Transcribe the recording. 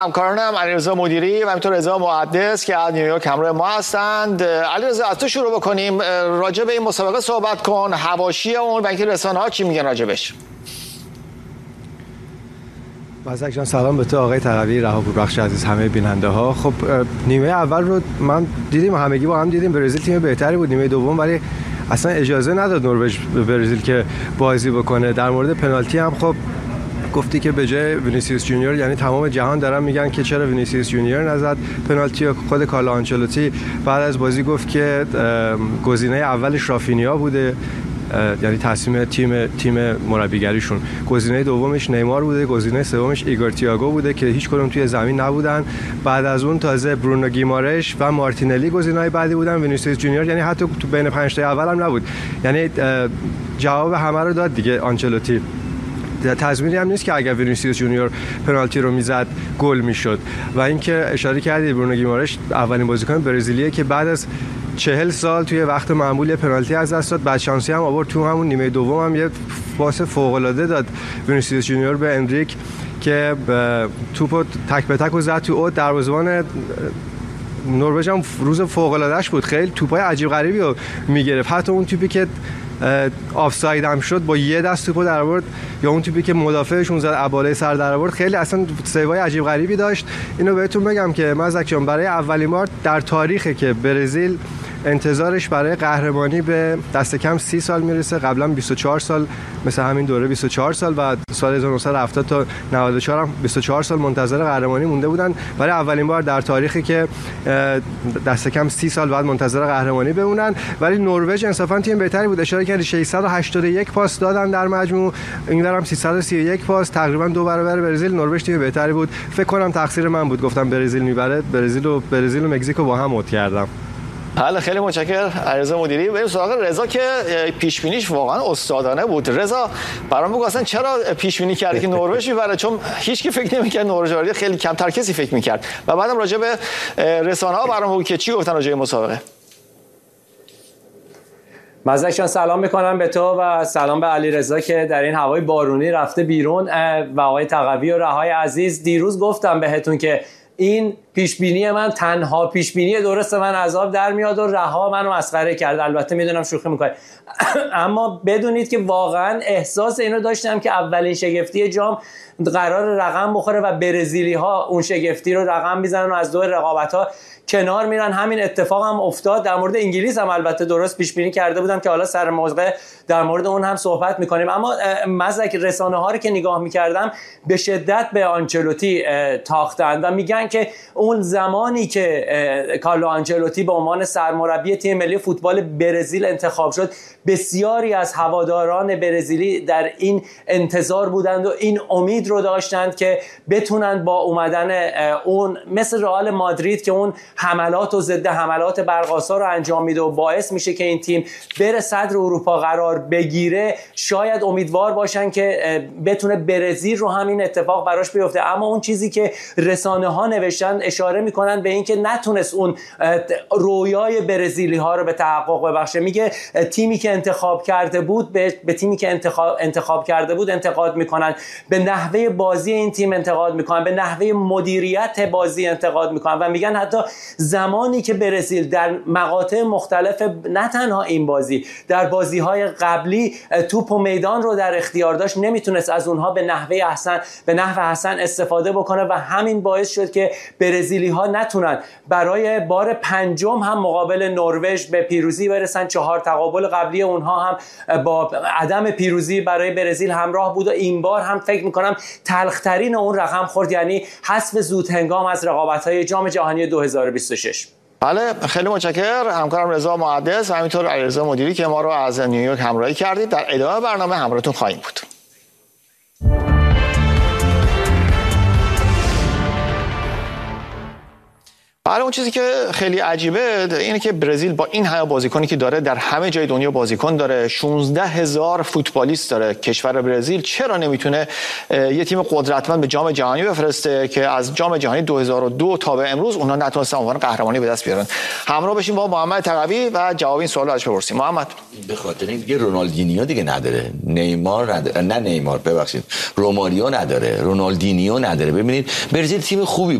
همکارانم علیرضا مدیری و همینطور رضا محدث که از نیویورک همراه ما هستند. علیرضا از تو شروع بکنیم، راجع به این مسابقه صحبت کن، حواشی اون و اینکه رسانه‌ها چی میگن راجبش. مزدک جان سلام به تو، آقای تقوی، رها بخش عزیز، همه بیننده ها. خب نیمه اول رو من دیدیم، همگی با هم دیدیم، برزیل تیم بهتری بود. نیمه دوم ولی اصلا اجازه نداد نروژ به برزیل که بازی بکنه. در مورد پنالتی هم خب گفتی که به جای وینیسیوس جونیور، یعنی تمام جهان دارن میگن که چرا وینیسیوس جونیور نزد پنالتی. خود کارلو آنچلوتی بعد از بازی گفت که گزینه اولش رافینیا بوده، یعنی تصمیم تیم مربیگریشون. گزینه دومش نیمار بوده، گزینه سومش ایگور تییاگو بوده که هیچ کدوم توی زمین نبودن. بعد از اون تازه برونو گیمارش و مارتینلی گزینه‌های بعدی بودن. وینیسیوس جونیور یعنی حتی تو بین 5 تا اول هم نبود. یعنی جواب همه رو داد دیگه آنچلوتی. تضمینی هم نیست که اگر وینیسیوس جونیور پنالتی رو میزد گل میشد. و اینکه اشاره کردید برونو گیمارش اولین بازیکن برزیلیه که بعد از 40 سال توی وقت معمول پنالتی از دست داد. بدشانسی هم آورد، تو همون نیمه دوم هم یه پاس فوق العاده داد وینیسیوس جونیور به انریک که توپو تک به تک زد تو اوت. دروازه‌بان نروژ هم روز فوق العاده‌اش بود، خیلی توپای عجیب غریبی رو میگرفت. حتی اون توپی که آفساید هم شد با یه دست توپو در آورد، یا اون توپی که مدافعشون زد اباله سر در آورد، خیلی اصلا سیوای عجیب غریبی داشت. اینو بهتون بگم که مزدک جان برای اولین بار در تاریخی که برزیل انتظارش برای قهرمانی به دست کم 30 سال میرسه. قبلا 24 سال مثل همین دوره 24 سال و سال 1970 تا 94 هم 24 سال منتظر قهرمانی مونده بودن. برای اولین بار در تاریخی که دست کم 30 سال بعد منتظر قهرمانی بمونن. ولی نروژ انصافا تیم بهتری بود. اشاره کردی 681 پاس دادن در مجموع، اینورم 331 پاس، تقریبا 2 برابر برزیل. نروژ تیم بهتری بود. فکر کنم تقصیر من بود، گفتم برزیل میبره. برزیل و مکزیکو با هم اوت کردم. بله خیلی متشکرم علیرضا مدیری. بریم سراغ رضا که پیش بینیش واقعا استادانه بود. رضا برام بگو اصلا چرا پیش بینی کردی که نروژ میبره؟ چون هیچ کی فکر نمی‌کرد نروژ بره، خیلی کمتر کسی فکر می‌کرد. و بعدم راجع به رسانه‌ها برام بگو که چی گفتن راجع به مسابقه. مزدک جان سلام میکنم به تو و سلام به علیرضا که در این هوای بارونی رفته بیرون و آقای تقوی و رهای عزیز. دیروز گفتم بهتون که این پیشبینی من تنها پیشبینی درست، من از آب در میاد و رها منو مسخره کرد. البته میدونم شوخی میکنه اما بدونید که واقعا احساس اینو داشتم که اولین شگفتی جام قرار رقم بخوره و برزیلی ها اون شگفتی رو رقم میزنن و از دور رقابت ها کنار میرن. همین اتفاق هم افتاد. در مورد انگلیس هم البته درست پیش بینی کرده بودم که حالا سر موقع در مورد اون هم صحبت میکنیم. اما مزدک رسانه ها رو که نگاه میکردم به شدت به آنچلوتی تاختند و میگن که اون زمانی که کارلو آنچلوتی به عنوان سرمربی تیم ملی فوتبال برزیل انتخاب شد، بسیاری از هواداران برزیلی در این انتظار بودند و این امید رو داشتند که بتونن با اومدن اون مثل رئال مادرید که اون حملات و ضد حملات برق‌آسا رو انجام میده و باعث میشه که این تیم بره صدر اروپا قرار بگیره، شاید امیدوار باشن که بتونه برزیل رو همین اتفاق براش بیفته. اما اون چیزی که رسانه ها نوشتن اشاره میکنن به این که نتونست اون رویای برزیلی ها رو به تحقق ببخشه. میگه تیمی که انتخاب کرده بود به تیمی که انتخاب کرده بود انتقاد میکنن، به نحوه بازی این تیم انتقاد میکنن، به نحوه مدیریت بازی انتقاد میکنن و میگن حتی زمانی که برزیل در مقاطع مختلف، نه تنها این بازی، در بازی‌های قبلی توپ و میدان رو در اختیار داشت، نمیتونست از اونها به نحو حسن استفاده بکنه و همین باعث شد که برزیلی‌ها نتونن برای بار پنجم هم مقابل نروژ به پیروزی برسن. 4 تقابل قبلی اونها هم با عدم پیروزی برای برزیل همراه بود و این بار هم فکر می‌کنم تلخ‌ترین اون رقم خورد، یعنی حذف زود هنگام از رقابت‌های جام جهانی 2026. بله خیلی متشکرم همکارم رضا محدث و همینطور علیرضا مدیری که ما رو از نیویورک همراهی کردید. در ادامه برنامه همراهتون خواهیم بود. حالا اون چیزی که خیلی عجیبه اینه که برزیل با این همه بازیکنی که داره در همه جای دنیا بازیکن داره، 16,000 فوتبالیست داره کشور برزیل، چرا نمیتونه یه تیم قدرتمند به جام جهانی بفرسته که از جام جهانی 2002 تا به امروز اونها نتونستن عنوان قهرمانی به دست بیارن؟ همراه بشیم با محمد تقوی و جواب این سوال رو ازش بپرسیم. محمد، به خاطر اینکه رونالدینیو دیگه نداره، نیمار نداره، نه نیمار ببخشید، روماریو نداره، رونالدینیو نداره. ببینید برزیل تیم خوبی